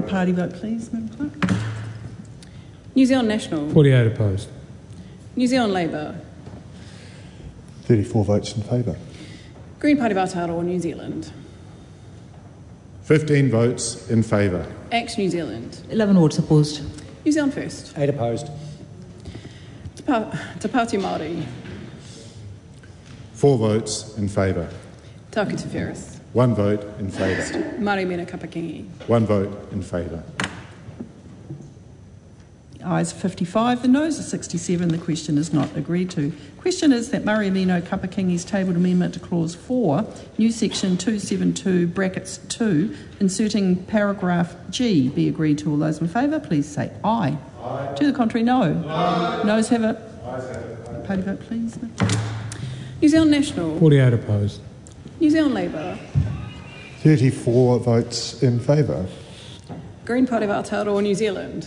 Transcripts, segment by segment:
Party vote, please, Madam Clerk. New Zealand National. 48 opposed. New Zealand Labour. 34 votes in favour. Green Party of Aotearoa New Zealand. 15 votes in favour. Act New Zealand. 11 votes opposed. New Zealand First. 8 opposed. Te Pāti Māori. 4 votes in favour. Tāku Te Whereas. 1 vote in favour. Māori Mena Kapakingi. 1 vote in favour. The ayes are 55, the noes are 67. The question is not agreed to. The question is that Murray Amino Kapakingi's tabled amendment to Clause 4, new section 272 brackets 2, inserting paragraph G, be agreed to. All those in favour, please say aye. Aye. To the contrary, no. No. Noes have it. Ayes have it. Party vote, please. New Zealand National. 48 opposed. New Zealand Labour. 34 votes in favour. Green Party of Aotearoa New Zealand.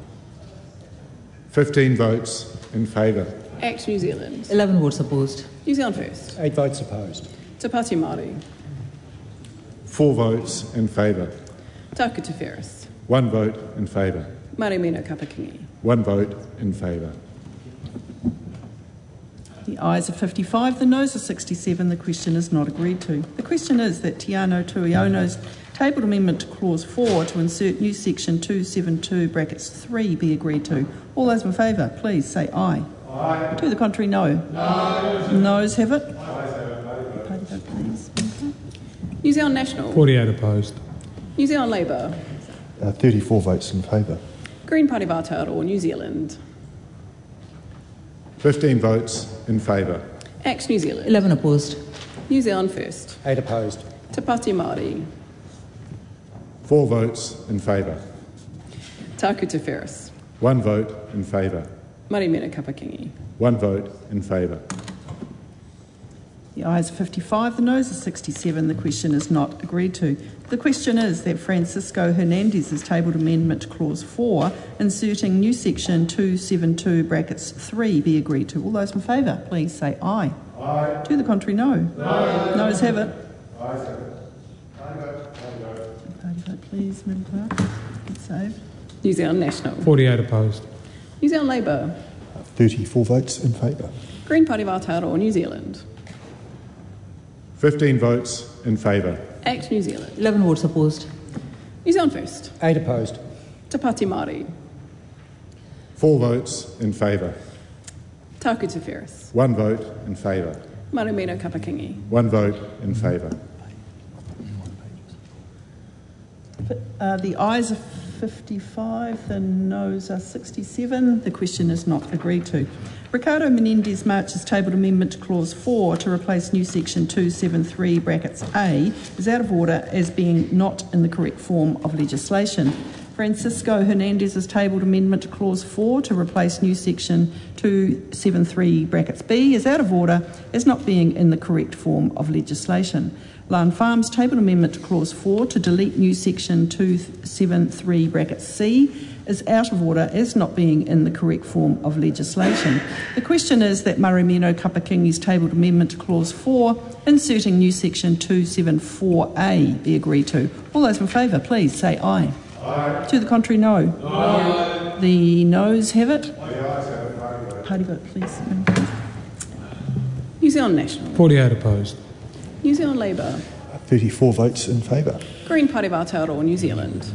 15 votes in favour. Act New Zealand. 11 votes opposed. New Zealand First. 8 votes opposed. Te Pāti Māori. 4 votes in favour. Tāku Te Whereas. 1 vote in favour. Māori Mena Kapakingi. 1 vote in favour. The ayes are 55, the noes are 67. The question is not agreed to. The question is that Tiano Tuiono's tabled amendment to Clause 4 to insert new section 272 brackets 3 be agreed to. All those in favour, please say aye. Aye. To the contrary, no. No. Noes have it. Ayes have it. Party vote, please. New Zealand National. 48 opposed. New Zealand Labour. 34 votes in favour. Green Party of Aotearoa New Zealand. 15 votes in favour. Act New Zealand. 11 opposed. New Zealand First. 8 opposed. Te Pāti Māori. 4 votes in favour. Tāku Te Whereas. 1 vote in favour. Māori Mena Kapakingi. 1 vote in favour. The ayes are 55, the noes are 67. The question is not agreed to. The question is that Francisco Hernandez's tabled amendment to Clause 4, inserting new section 272 brackets 3 be agreed to. All those in favour, please say aye. Aye. To the contrary, no. No. Noes have it. Ayes have it. Party vote. Party vote, please, Madam Clerk. Good save. New Zealand National. 48 opposed. New Zealand Labour. 34 votes in favour. Green Party of Aotearoa New Zealand. 15 votes in favour. Act New Zealand. 11 votes opposed. New Zealand First. 8 opposed. Te Pāti Māori. 4 votes in favour. Tāku Te Whereas. 1 vote in favour. Māori Mena Kapakingi. 1 vote in favour. The ayes are 55, the noes are 67. The question is not agreed to. Ricardo Menendez March's tabled amendment to Clause 4 to replace new section 273 brackets A is out of order as being not in the correct form of legislation. Francisco Hernandez's tabled amendment to Clause 4 to replace new section 273 brackets B is out of order as not being in the correct form of legislation. Lan Farm's tabled amendment to Clause 4 to delete new section 273 brackets C is out of order as not being in the correct form of legislation. The question is that Murray Meno Kapakingi's tabled amendment to Clause 4, inserting new section 274A, be agreed to. All those in favour, please say aye. Aye. To the contrary, no. No. The noes have it. The ayes have it. Party vote, please. New Zealand National. 48 opposed. New Zealand Labour. 34 votes in favour. Green Party of Aotearoa New Zealand.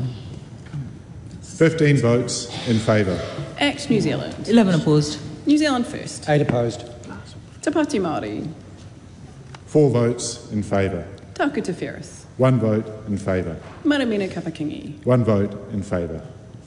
15 votes in favour. Act New Zealand. 11 opposed. New Zealand First. 8 opposed. Te Pāti Māori. 4 votes in favour. Tāku Te Whereas. 1 vote in favour. Māori Mena Kapakingi. 1 vote in favour.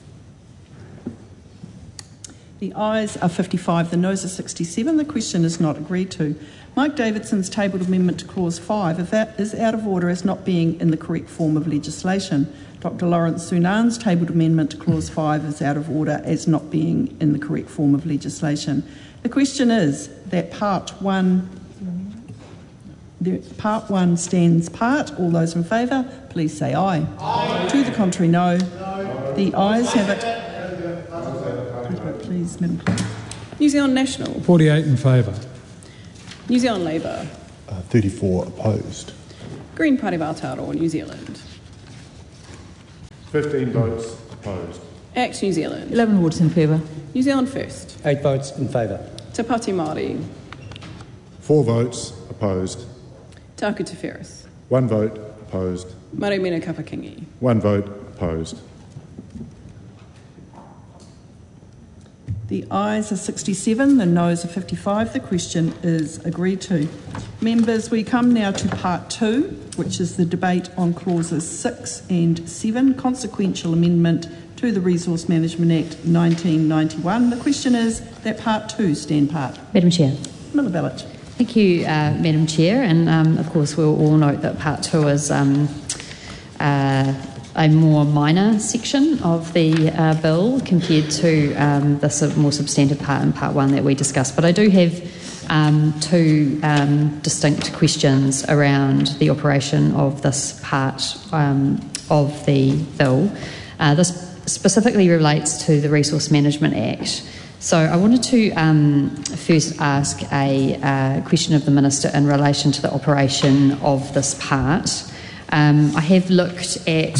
The ayes are 55, the noes are 67. The question is not agreed to. Mike Davidson's tabled amendment to Clause 5 is out of order as not being in the correct form of legislation. Dr Lawrence Sunan's tabled amendment to Clause 5 is out of order as not being in the correct form of legislation. The question is that Part 1 stands part. All those in favour, please say aye. Aye. To the contrary, no. No. The ayes have it. Please, Madam Clerk. New Zealand National. 48 in favour. New Zealand Labour. 34 opposed. Green Party of Aotearoa New Zealand. 15 votes opposed. Act New Zealand. 11 votes in favour. New Zealand First. 8 votes in favour. Te Pāti Māori. 4 votes opposed. Te Aku Te Whereas. 1 vote opposed. Marumina Kapakingi. 1 vote opposed. The ayes are 67, the noes are 55. The question is agreed to. Members, we come now to part 2, which is the debate on clauses 6 and 7, consequential amendment to the Resource Management Act 1991. The question is that part 2 stand part. Madam Chair. Miller Ballot. Thank you, Madam Chair. And of course, we'll all note that part 2 is a more minor section of the bill compared to the sort of more substantive part in part 1 that we discussed. But I do have 2 distinct questions around the operation of this part of the bill. This specifically relates to the Resource Management Act. So I wanted to first ask a question of the Minister in relation to the operation of this part. I have looked at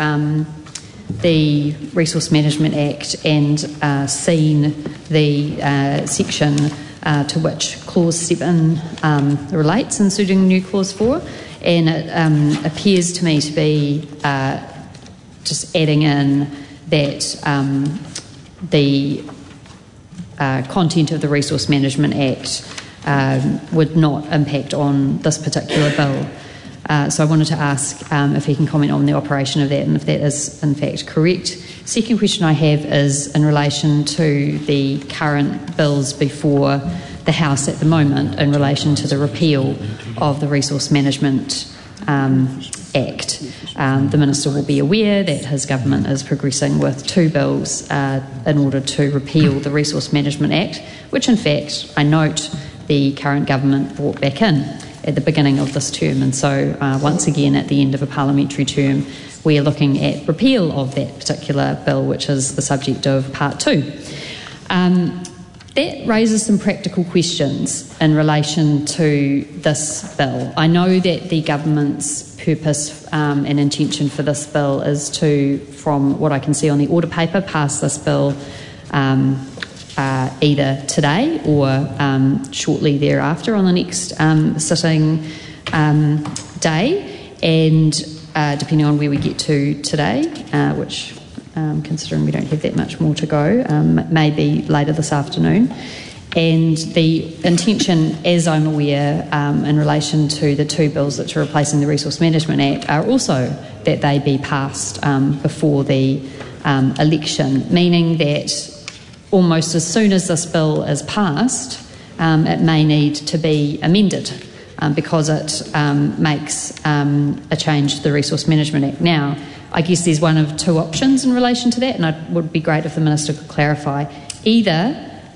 the Resource Management Act and seen the section to which Clause 7 relates, inserting new Clause 4, and it appears to me to be just adding in that the content of the Resource Management Act would not impact on this particular bill. So I wanted to ask if he can comment on the operation of that and if that is in fact correct. Second question I have is in relation to the current bills before the House at the moment in relation to the repeal of the Resource Management Act. The Minister will be aware that his government is progressing with 2 bills in order to repeal the Resource Management Act, which in fact I note the current government brought back in at the beginning of this term, and so once again at the end of a parliamentary term we are looking at repeal of that particular bill, which is the subject of part 2. That raises some practical questions in relation to this bill. I know that the government's purpose and intention for this bill is to, from what I can see on the order paper, pass this bill either today or shortly thereafter on the next sitting day, and depending on where we get to today, which considering we don't have that much more to go, may be later this afternoon. And the intention, as I'm aware, in relation to the 2 bills that are replacing the Resource Management Act are also that they be passed before the election, meaning that almost as soon as this bill is passed, it may need to be amended because it makes a change to the Resource Management Act. Now, I guess there's one of 2 options in relation to that, and it would be great if the Minister could clarify. Either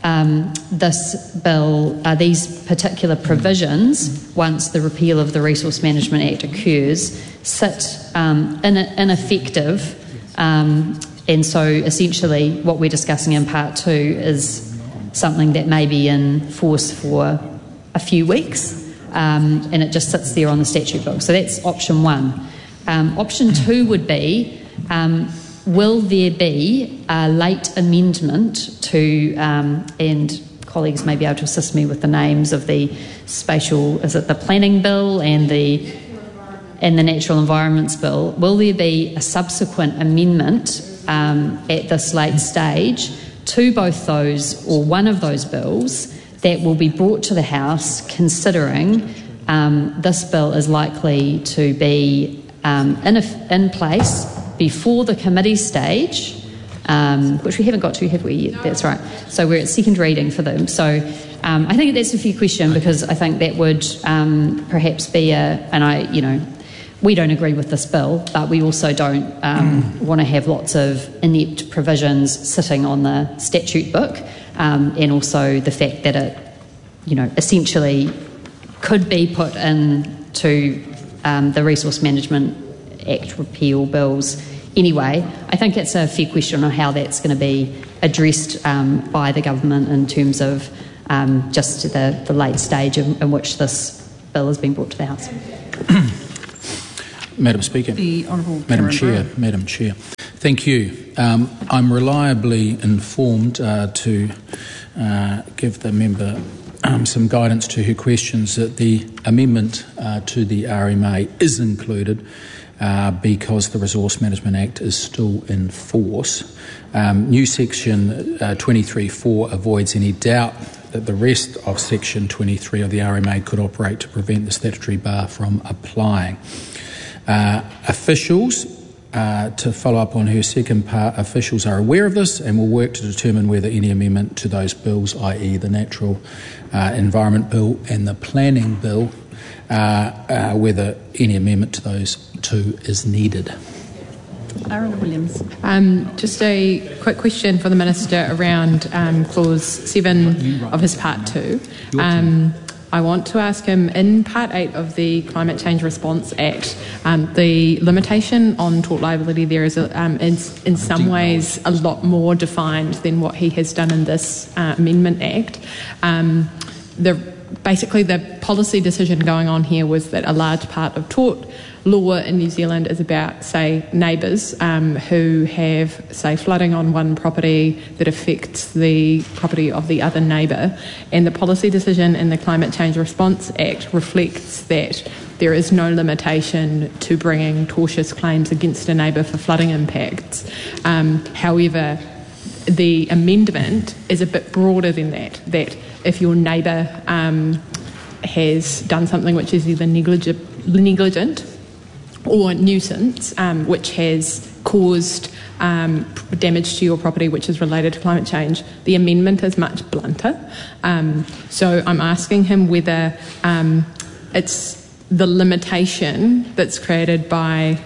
this bill, these particular provisions, once the repeal of the Resource Management Act occurs, sit ineffective, and so essentially what we're discussing in part 2 is something that may be in force for a few weeks, and it just sits there on the statute book. So that's option 1. Option 2 would be, will there be a late amendment to, and colleagues may be able to assist me with the names of the spatial, is it the planning bill and the natural environments bill? Will there be a subsequent amendment at this late stage to both those or one of those bills that will be brought to the House, considering this bill is likely to be in place before the committee stage, which we haven't got to, have we yet? That's right. So we're at second reading for them. So I think that's a fair question, because I think that would perhaps be we don't agree with this bill, but we also don't want to have lots of inept provisions sitting on the statute book, and also the fact that it, essentially could be put into the Resource Management Act repeal bills anyway. I think it's a fair question on how that's going to be addressed by the government in terms of just the late stage in which this bill has been brought to the House. Madam Speaker. The Honourable Madam Cameron Chair. Brown. Madam Chair. Thank you. I'm reliably informed to give the member some guidance to her questions that the amendment to the RMA is included because the Resource Management Act is still in force. New section 23.4 avoids any doubt that the rest of section 23 of the RMA could operate to prevent the statutory bar from applying. Officials, to follow up on her second part, officials are aware of this and will work to determine whether any amendment to those bills, i.e. the Natural Environment Bill and the Planning Bill, whether any amendment to those two is needed. Aaron Williams. Just a quick question for the Minister around Clause 7 of his Part 2. I want to ask him, in Part 8 of the Climate Change Response Act, the limitation on tort liability there is in some ways a lot more defined than what he has done in this Amendment Act. Basically, the policy decision going on here was that a large part of tort law in New Zealand is about, say, neighbours who have, say, flooding on one property that affects the property of the other neighbour. And the policy decision in the Climate Change Response Act reflects that there is no limitation to bringing tortious claims against a neighbour for flooding impacts. However, the amendment is a bit broader than that, that if your neighbour has done something which is either negligent or nuisance, which has caused damage to your property which is related to climate change, the amendment is much blunter. So I'm asking him whether it's the limitation that's created by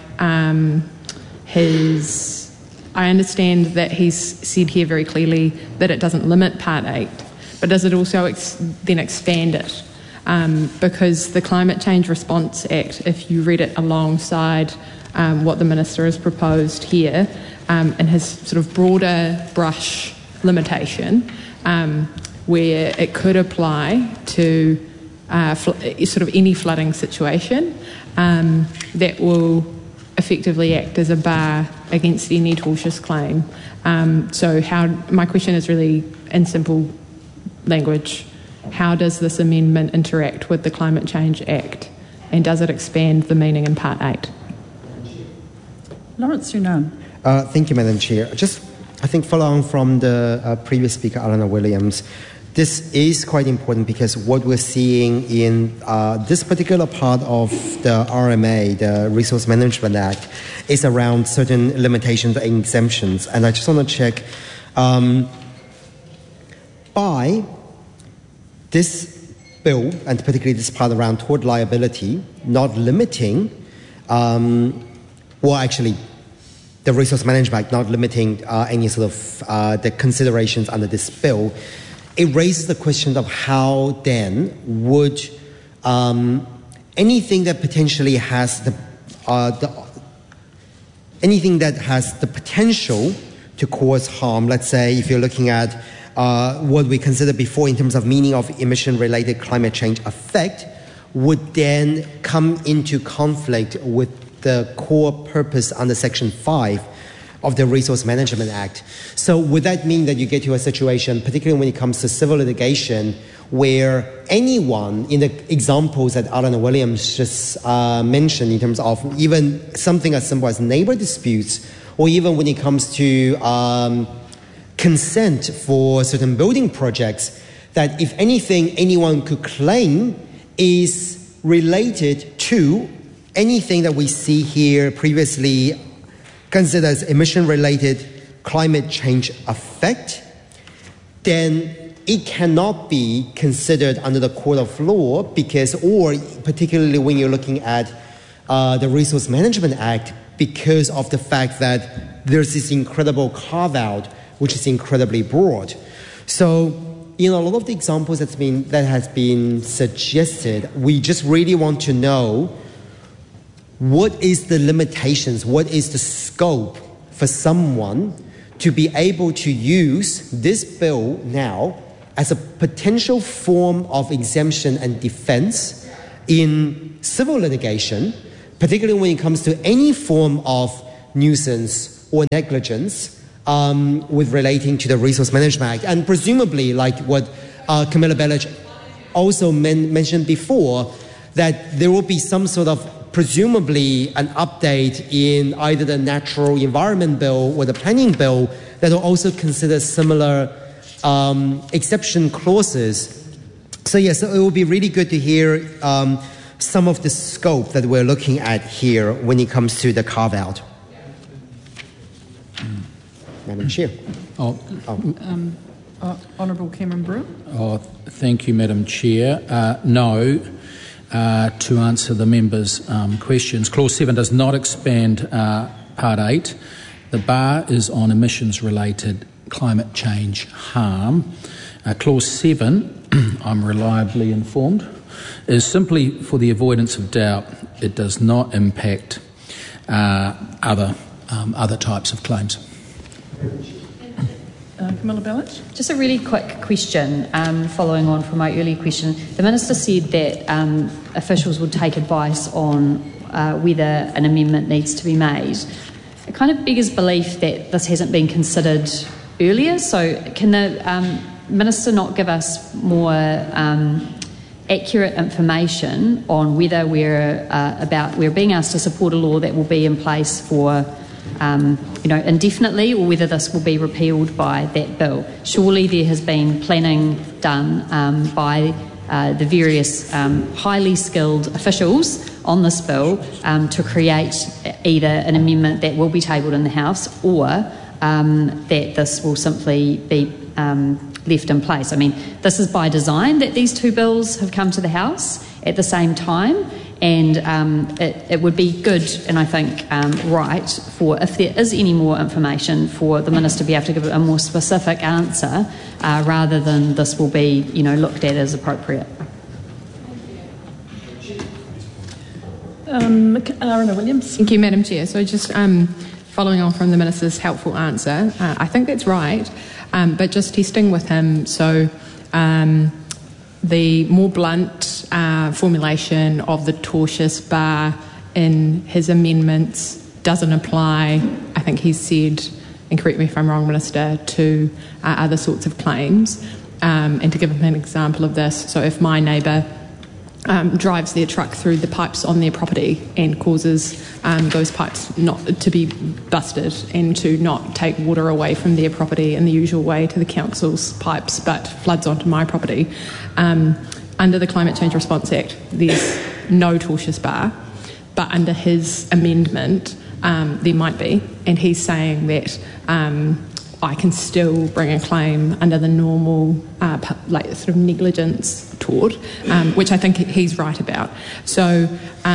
his... I understand that he's said here very clearly that it doesn't limit Part 8, but does it also then expand it? Because the Climate Change Response Act, if you read it alongside what the Minister has proposed here, and his sort of broader brush limitation, where it could apply to sort of any flooding situation, that will effectively act as a bar against any tortious claim. So my question is really in simple language, how does this amendment interact with the Climate Change Act, and does it expand the meaning in Part 8? Lawrence Yunnan. Thank you, Madam Chair. Just, I think, follow on from the previous speaker, Alana Williams, this is quite important because what we're seeing in this particular part of the RMA, the Resource Management Act, is around certain limitations and exemptions. And I just want to check, by this bill, and particularly this part around tort liability, not limiting, well, actually, the Resource Management Act not limiting any sort of the considerations under this bill, it raises the question of how then would anything that potentially has anything that has the potential to cause harm, let's say if you're looking at what we considered before in terms of meaning of emission-related climate change effect, would then come into conflict with the core purpose under Section 5 of the Resource Management Act. So would that mean that you get to a situation, particularly when it comes to civil litigation, where anyone, in the examples that Alana Williams just mentioned, in terms of even something as simple as neighbor disputes, or even when it comes to consent for certain building projects, that if anything anyone could claim is related to anything that we see here previously considered as emission-related climate change effect, then it cannot be considered under the court of law because, or particularly when you're looking at the Resource Management Act, because of the fact that there's this incredible carve-out which is incredibly broad. So, a lot of the examples that has been suggested, we just really want to know what is the limitations, what is the scope for someone to be able to use this bill now as a potential form of exemption and defense in civil litigation, particularly when it comes to any form of nuisance or negligence with relating to the Resource Management Act. And presumably, like what Camilla Bellich also mentioned before, that there will be some sort of, presumably, an update in either the Natural Environment Bill or the Planning Bill that will also consider similar exception clauses. So yes, it will be really good to hear some of the scope that we're looking at here when it comes to the carve-out. Madam Chair. Honourable Cameron Brewer. Thank you, Madam Chair. No, to answer the members' questions. Clause 7 does not expand Part 8. The bar is on emissions-related climate change harm. Clause 7, I'm reliably informed, is simply for the avoidance of doubt. It does not impact other types of claims. Camilla Bellich. Just a really quick question, following on from my earlier question. The Minister said that officials would take advice on whether an amendment needs to be made. It kind of beggars belief that this hasn't been considered earlier, so can the Minister not give us more accurate information on whether we're being asked to support a law that will be in place for indefinitely, or whether this will be repealed by that bill? Surely there has been planning done by the various highly skilled officials on this bill to create either an amendment that will be tabled in the House or that this will simply be left in place. I mean, this is by design that these two bills have come to the House at the same time, and it would be good, and I think right, for if there is any more information, for the Minister to be able to give a more specific answer rather than this will be, looked at as appropriate. Aruna Williams. Thank you, Madam Chair. So just following on from the Minister's helpful answer, I think that's right, but just testing with him. So the more blunt formulation of the tortious bar in his amendments doesn't apply, I think he said, and correct me if I'm wrong, Minister, to other sorts of claims. And to give him an example of this, so if my neighbour drives their truck through the pipes on their property and causes those pipes not to be busted and to not take water away from their property in the usual way to the council's pipes, but floods onto my property, under the Climate Change Response Act, there's no tortious bar, but under his amendment, there might be, and he's saying that I can still bring a claim under the normal sort of negligence tort, which I think he's right about. So,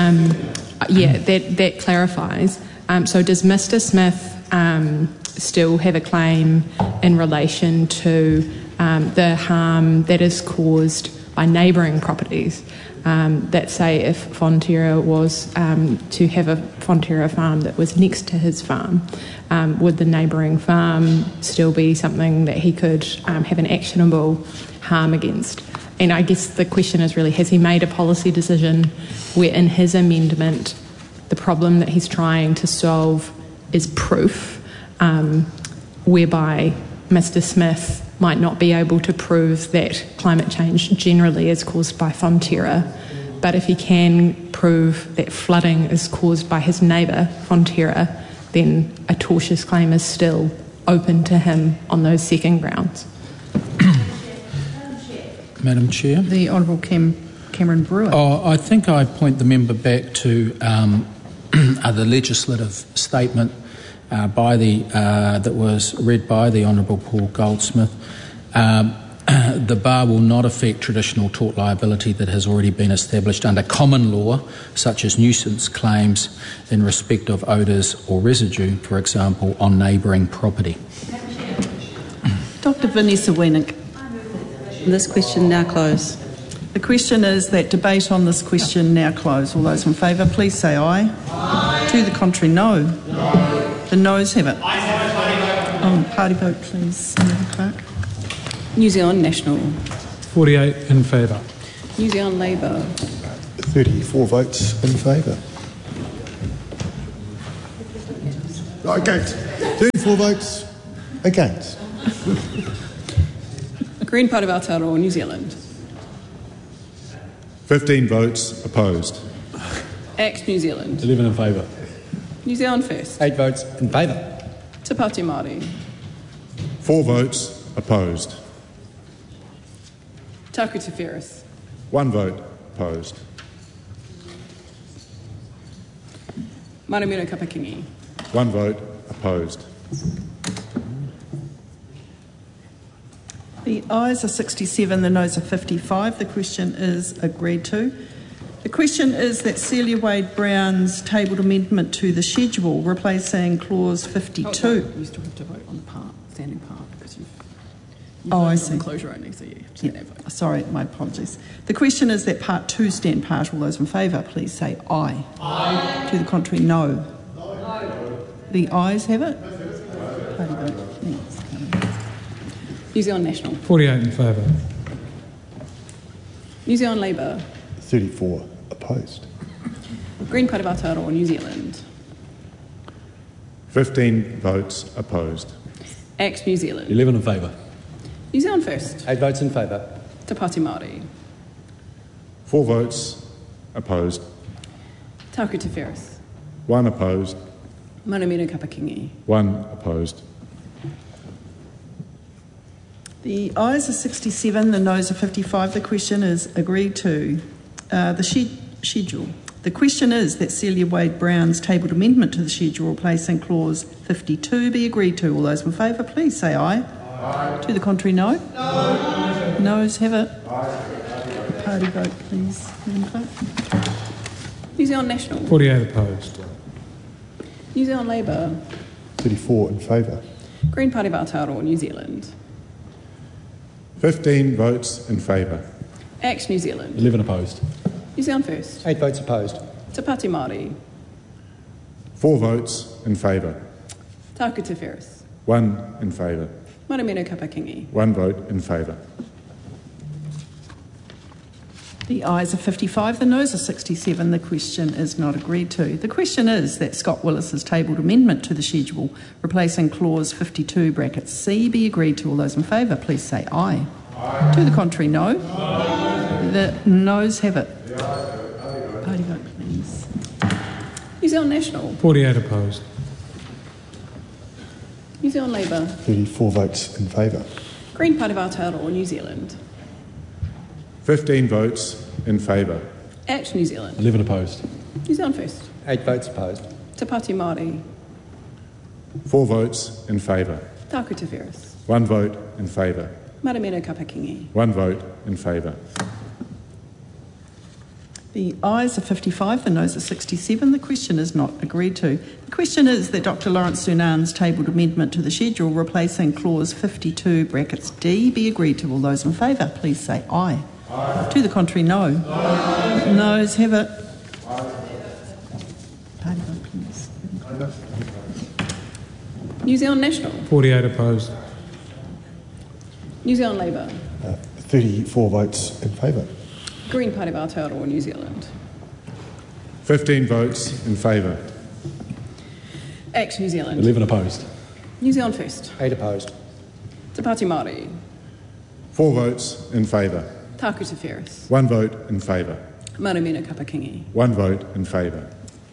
that clarifies. So does Mr. Smith still have a claim in relation to the harm that is caused by neighbouring properties? That say if Fonterra was to have a Fonterra farm that was next to his farm, would the neighbouring farm still be something that he could have an actionable harm against? And I guess the question is really, has he made a policy decision where in his amendment the problem that he's trying to solve is proof, whereby Mr. Smith might not be able to prove that climate change generally is caused by Fonterra, but if he can prove that flooding is caused by his neighbour, Fonterra, then a tortious claim is still open to him on those second grounds. Madam Chair. The Honourable Cameron Brewer. I think I point the member back to the legislative statement that was read by the Honourable Paul Goldsmith. The bar will not affect traditional tort liability that has already been established under common law, such as nuisance claims in respect of odours or residue, for example, on neighbouring property. Dr. Vanessa Wienick. This question now closed. The question is that debate on this question now close. All those in favour, please say aye. Aye. To the contrary, no. No. The noes have it. Party vote, please, Madam Clerk. New Zealand National. 48 in favour. New Zealand Labour. 34 votes in favour. Against. 34 votes against. Green Party of Aotearoa, New Zealand. 15 votes opposed. ACT New Zealand. 11 in favour. New Zealand First. 8 votes in favour. Te Pāti Māori. 4 votes opposed. Taku Te Whereas. 1 vote opposed. Marumiro Kapakingi. 1 vote opposed. The ayes are 67, the noes are 55. The question is agreed to. The question is that Celia Wade-Brown's tabled amendment to the schedule replacing clause 52. You still have to vote on the part, standing part, because you've Oh, I voted see. on the closure only, so you have to Yeah, vote. sorry, my apologies. The question is that part 2 stand part. All those in favour, please say aye. Aye. To the contrary, no. No. The ayes have it. Party vote. Thanks. New Zealand National. 48 in favour. New Zealand Labour. 34 opposed. Green Party of Aotearoa, New Zealand. 15 votes opposed. ACT New Zealand. 11 in favour. New Zealand First. 8 votes in favour. Te Pāti Māori. 4 votes opposed. Taku Te Whereas. 1 opposed. Marumiro Kapakingi. 1 opposed. The ayes are 67, the noes are 55. The question is agreed to. The schedule. The question is that Celia Wade-Brown's tabled amendment to the schedule replacing clause 52 be agreed to. All those in favour, please say aye. Aye. To the contrary, no. No. Noes have it. Aye. Party vote, please. Madam Clerk. New Zealand National. 48 opposed. New Zealand Labour. 34 in favour. Green Party of Aotearoa, New Zealand. 15 votes in favour. ACT New Zealand. 11 opposed. New Zealand First. 8 votes opposed. Te Pāti Māori. 4 votes in favour. Taku Te Whereas. 1 in favour. Marumiro Kapakingi. 1 vote in favour. The ayes are 55, the noes are 67. The question is not agreed to. The question is that Scott Willis's tabled amendment to the schedule replacing clause 52 brackets C be agreed to. All those in favour, please say aye. Aye. To the contrary, no. Aye. The noes have it. Party vote, please. New Zealand National. 48 opposed. New Zealand Labour. 34 votes in favour. Green Party of Aotearoa, New Zealand. 15 votes in favour. ACT New Zealand. 11 opposed. New Zealand First. 8 votes opposed. Te Pāti Māori. 4 votes in favour. Taku Te Whereas. 1 vote in favour. Marumiro Kapakingi. 1 vote in favour. The ayes are 55, the noes are 67. The question is not agreed to. The question is that Dr Lawrence Sunan's tabled amendment to the schedule replacing clause 52 brackets D be agreed to. All those in favour, please say aye. Aye. To the contrary, no. Aye. Noes have it. Aye. Party vote, please. New Zealand National. 48 opposed. New Zealand Labour. 34 votes in favour. Green Party of Aotearoa, New Zealand. 15 votes in favour. ACT New Zealand. 11 opposed. New Zealand First. 8 opposed. Te Pāti Māori. 4 votes in favour. Taku Te Whereas. 1 vote in favour. Marumiro Kapakingi. 1 vote in favour.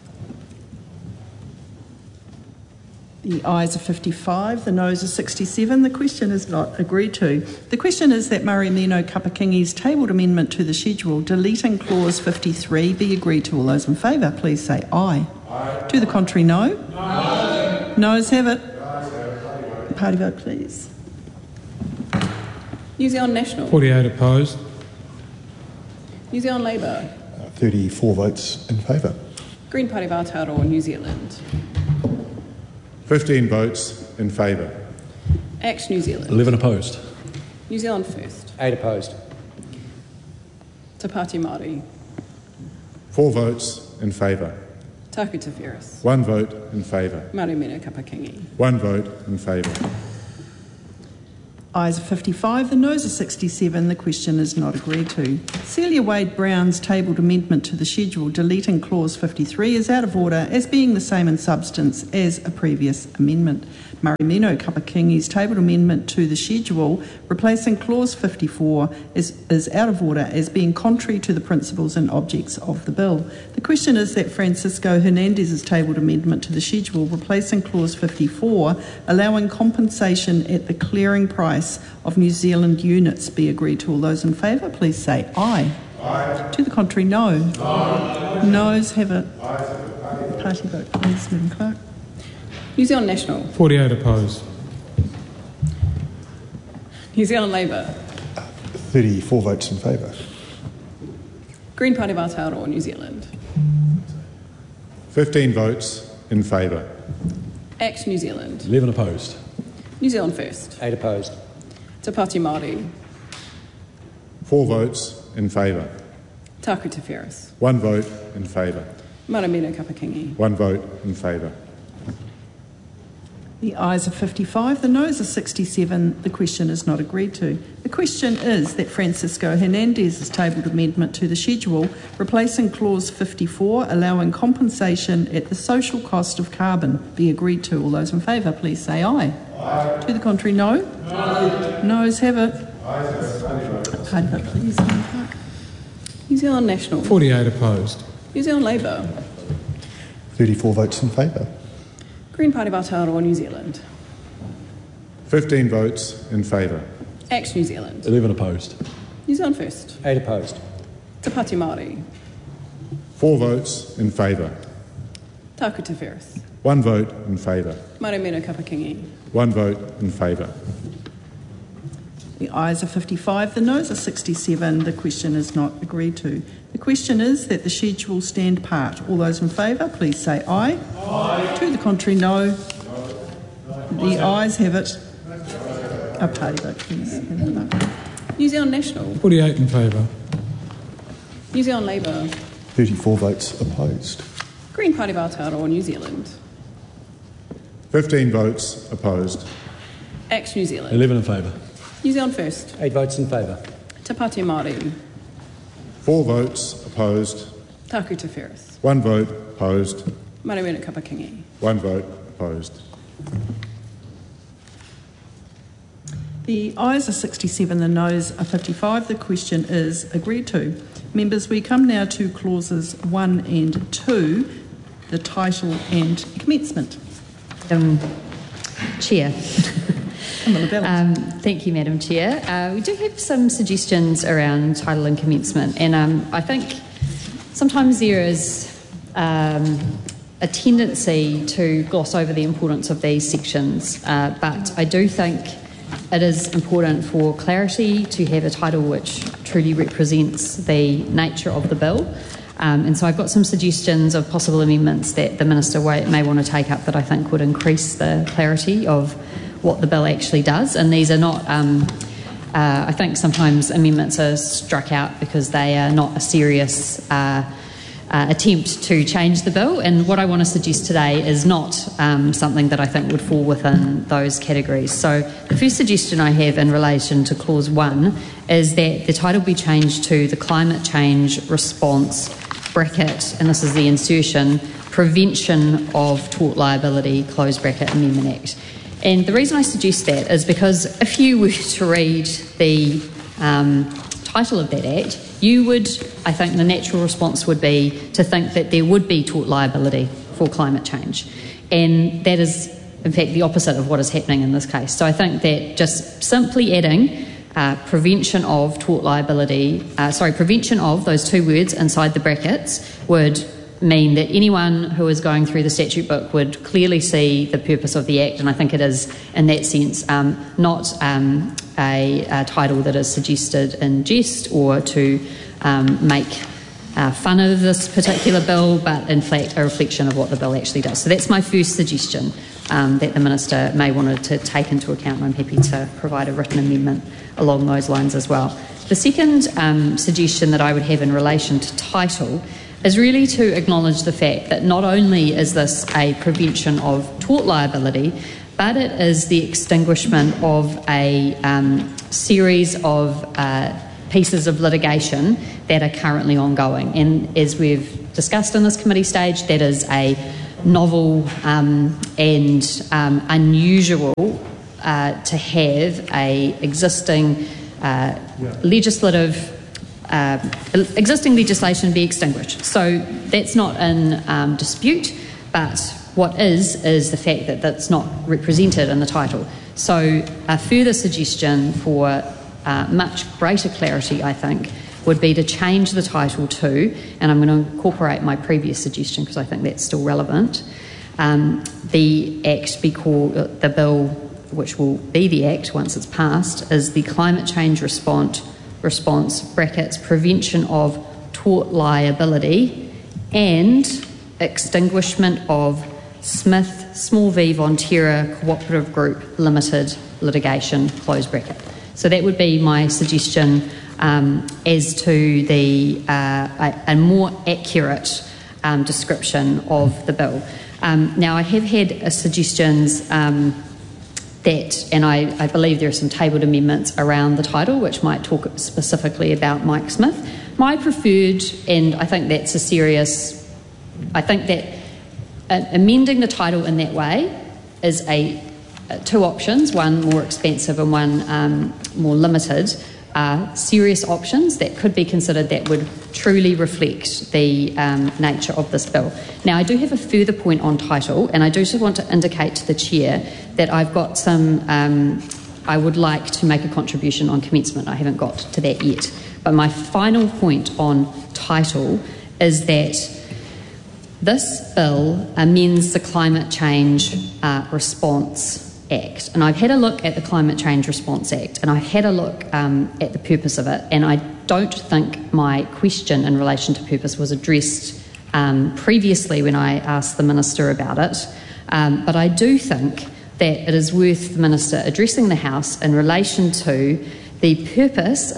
The ayes are 55, the noes are 67. The question is not agreed to. The question is that Marumiro Kapakingi's tabled amendment to the schedule deleting clause 53 be agreed to. All those in favour, please say aye. Aye. To the contrary, no. No. Noes have it. Party vote, please. New Zealand National. 48 opposed. New Zealand Labour. 34 votes in favour. Green Party of Aotearoa, New Zealand. 15 votes in favour. ACT New Zealand. 11 opposed. New Zealand First. 8 opposed. Te Pāti Māori. 4 votes in favour. Taku Te Whereas. 1 vote in favour. Marumiro Kapakingi. 1 vote in favour. ayes are 55, the noes are 67. The question is not agreed to. Celia Wade-Brown's tabled amendment to the schedule deleting clause 53 is out of order as being the same in substance as a previous amendment. Murray Mino Kapakingi's tabled amendment to the schedule replacing clause 54 is out of order as being contrary to the principles and objects of the bill. The question is that Francisco Hernandez's tabled amendment to the schedule replacing clause 54 allowing compensation at the clearing price of New Zealand units be agreed to. All those in favour, please say aye. Aye. To the contrary, no. Aye. Noes have it. Party vote, please, Madam Clerk. New Zealand National. 48 opposed. New Zealand Labour. 34 votes in favour. Green Party of Aotearoa, New Zealand. 15 votes in favour. ACT New Zealand. 11 opposed. New Zealand First. 8 opposed. Te Pāti Māori. 4 votes in favour. Taku Te Whereas. 1 vote in favour. Murray Mino Kapakingi. 1 vote in favour. The ayes are 55, the noes are 67. The question is not agreed to. The question is that Francisco Hernandez's tabled amendment to the schedule replacing clause 54 allowing compensation at the social cost of carbon be agreed to. All those in favour, please say aye. Aye. To the contrary, no. No. Noes have it. Party vote, please. New Zealand National. 48 opposed. New Zealand Labour. 34 votes in favour. Green Party of Aotearoa, New Zealand. 15 votes in favour. ACT New Zealand. 11 opposed. New Zealand First. 8 opposed. Te Pāti Māori. 4 votes in favour. Taku Te Whereas. 1 vote in favour. Murray Mino Kapakingi. 1 vote in favour. The ayes are 55, the noes are 67. The question is not agreed to. The question is that the schedule stand part. All those in favour, please say aye. Aye. To the contrary, no. The ayes have it. A party vote, please. New Zealand National. 48 in favour. New Zealand Labour. 34 votes opposed. Green Party of Aotearoa, New Zealand. 15 votes opposed. ACT New Zealand. 11 in favour. New Zealand First. 8 votes in favour. Te Pāti Māori. 4 votes opposed. Taku Te Whereas. 1 vote opposed. Murray Mino Kapakingi. 1 vote opposed. The ayes are 67, the noes are 55. The question is agreed to. Members, we come now to clauses 1 and 2, the title and commencement. Chair. Thank you, Madam Chair. We do have some suggestions around title and commencement, and I think sometimes there is a tendency to gloss over the importance of these sections, but I do think it is important for clarity to have a title which truly represents the nature of the bill. And so I've got some suggestions of possible amendments that the Minister may want to take up that I think would increase the clarity of what the bill actually does. And these are not, I think sometimes amendments are struck out because they are not a serious attempt to change the bill. And what I want to suggest today is not something that I think would fall within those categories. So the first suggestion I have in relation to Clause 1 is that the title be changed to the Climate Change Response bracket, and this is the insertion, Prevention of Tort Liability, close bracket, Amendment Act. And the reason I suggest that is because if you were to read the title of that Act, you would, I think the natural response would be to think that there would be tort liability for climate change. And that is, in fact, the opposite of what is happening in this case. So I think that just simply adding prevention of tort liability, prevention of those two words inside the brackets would mean that anyone who is going through the statute book would clearly see the purpose of the Act, and I think it is, in that sense, not a title that is suggested in jest or to make fun of this particular bill, but in fact a reflection of what the bill actually does. So that's my first suggestion that the Minister may want to take into account, and I'm happy to provide a written amendment along those lines as well. The second suggestion that I would have in relation to title is really to acknowledge the fact that not only is this a prevention of tort liability, but it is the extinguishment of a series of pieces of litigation that are currently ongoing. And as we've discussed in this committee stage, that is a novel and unusual to have a existing existing legislation be extinguished. So that's not in dispute, but what is the fact that that's not represented in the title. So a further suggestion for much greater clarity, I think, would be to change the title to, and I'm going to incorporate my previous suggestion because I think that's still relevant, the Act be called, the bill, which will be the Act once it's passed, is the Climate Change Response brackets Prevention of Tort Liability and Extinguishment of Smith Small v Fonterra Cooperative Group Limited litigation, close bracket. So that would be my suggestion as to the a more accurate description of the bill. Now, I have had suggestions that, and I believe there are some tabled amendments around the title which might talk specifically about Mike Smith. My preferred, and I think that's a serious, I think that amending the title in that way is two options, one more expensive and one more limited, serious options that could be considered that would truly reflect the nature of this bill. Now, I do have a further point on title, and I do just want to indicate to the Chair that I've got some, I would like to make a contribution on commencement. I haven't got to that yet. But my final point on title is that this bill amends the Climate Change Response Act. And I've had a look at the Climate Change Response Act, and I've had a look at the purpose of it, and I don't think my question in relation to purpose was addressed previously when I asked the Minister about it. But I do think that it is worth the Minister addressing the House in relation to the purpose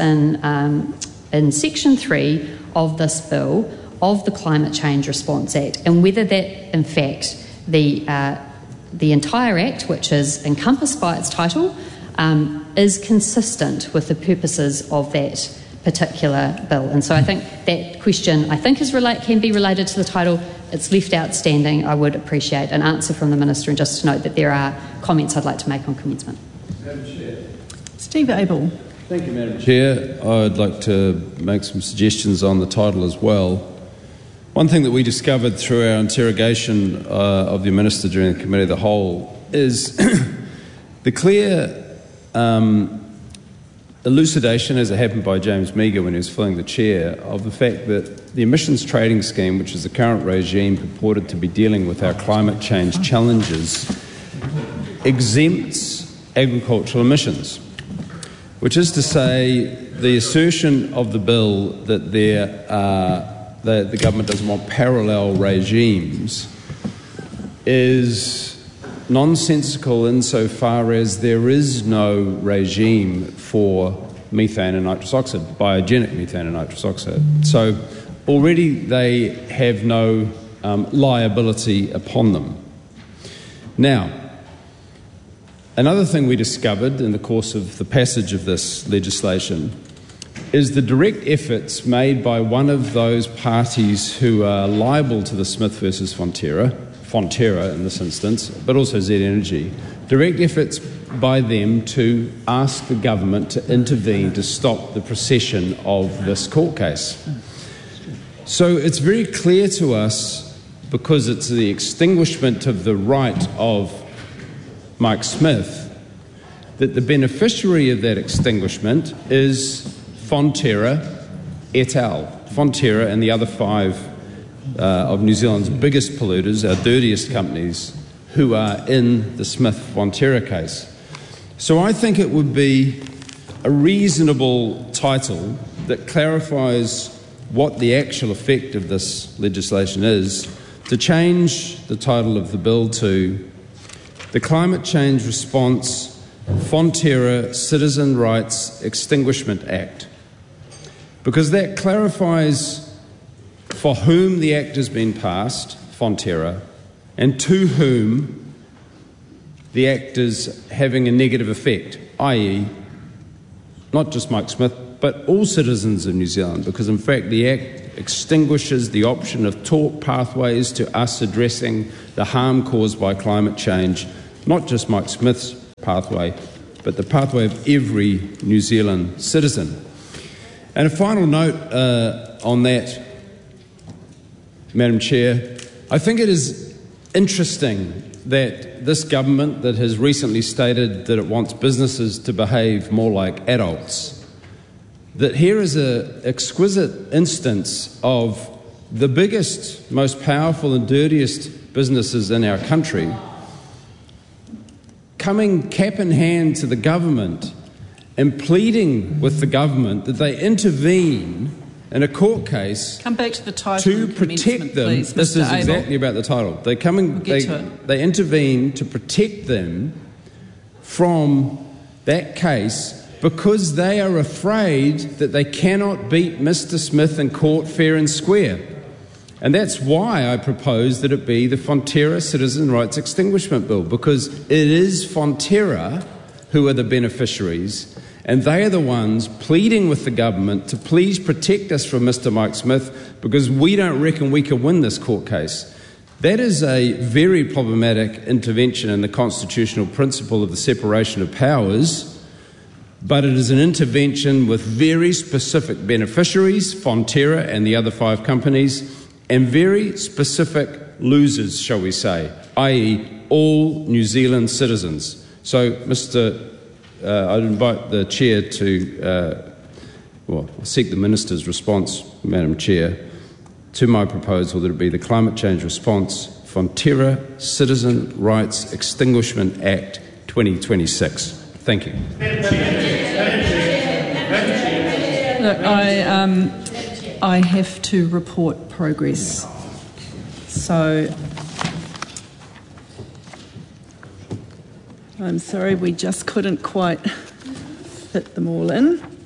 in Section 3 of this bill of the Climate Change Response Act, and whether that, in fact, the entire Act, which is encompassed by its title, is consistent with the purposes of that particular bill. And so I think that question, can be related to the title. It's left outstanding. I would appreciate an answer from the Minister, and just to note that there are comments I'd like to make on commencement. Madam Chair. Steve Abel. Thank you, Madam Chair. I'd like to make some suggestions on the title as well. One thing that we discovered through our interrogation of the Minister during the Committee of the Whole is the clear elucidation, as it happened by James Meagher when he was filling the chair, of the fact that the emissions trading scheme, which is the current regime purported to be dealing with our climate change challenges, exempts agricultural emissions, which is to say the assertion of the bill that the government doesn't want parallel regimes is nonsensical insofar as there is no regime for methane and nitrous oxide, biogenic methane and nitrous oxide. So already they have no liability upon them. Now, another thing we discovered in the course of the passage of this legislation is the direct efforts made by one of those parties who are liable to the Smith versus Fonterra in this instance, but also Z Energy, direct efforts by them to ask the government to intervene to stop the procession of this court case. So it's very clear to us, because it's the extinguishment of the right of Mike Smith, that the beneficiary of that extinguishment is Fonterra et al. Fonterra and the other five of New Zealand's biggest polluters, our dirtiest companies, who are in the Smith-Fonterra case. So I think it would be a reasonable title that clarifies what the actual effect of this legislation is, to change the title of the bill to the Climate Change Response Fonterra Citizen Rights Extinguishment Act, because that clarifies for whom the Act has been passed, Fonterra, and to whom the Act is having a negative effect, i.e., not just Mike Smith, but all citizens of New Zealand, because in fact the Act extinguishes the option of tort pathways to us addressing the harm caused by climate change, not just Mike Smith's pathway, but the pathway of every New Zealand citizen. And a final note on that, Madam Chair, I think it is interesting that this government that has recently stated that it wants businesses to behave more like adults, that here is an exquisite instance of the biggest, most powerful and dirtiest businesses in our country coming cap in hand to the government and pleading with the government that they intervene in a court case. Come back to the title to and protect them. Please, this Mr. is exactly about the title. They come and they intervene to protect them from that case because they are afraid that they cannot beat Mr. Smith in court fair and square. And that's why I propose that it be the Fonterra Citizen Rights Extinguishment Bill, because it is Fonterra who are the beneficiaries, and they are the ones pleading with the government to please protect us from Mr. Mike Smith because we don't reckon we can win this court case. That is a very problematic intervention in the constitutional principle of the separation of powers, but it is an intervention with very specific beneficiaries, Fonterra and the other 5 companies, and very specific losers, shall we say, i.e. all New Zealand citizens. So, I'd invite the Chair to seek the Minister's response, Madam Chair, to my proposal that it be the Climate Change Response Fonterra Citizen Rights Extinguishment Act 2026. Thank you. Look, I have to report progress. So I'm sorry, we just couldn't quite fit them all in.